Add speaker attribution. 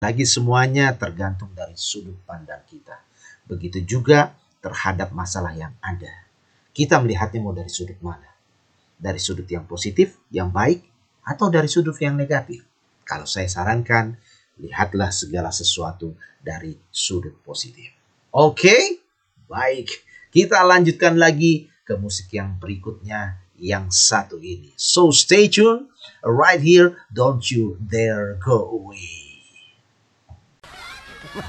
Speaker 1: Lagi semuanya tergantung dari sudut pandang kita. Begitu juga terhadap masalah yang ada. Kita melihatnya mau dari sudut mana? Dari sudut yang positif, yang baik, atau dari sudut yang negatif? Kalau saya sarankan, lihatlah segala sesuatu dari sudut positif. Oke, baik. Kita lanjutkan lagi ke musik yang berikutnya, yang satu ini. So stay tuned right here, don't you dare go away.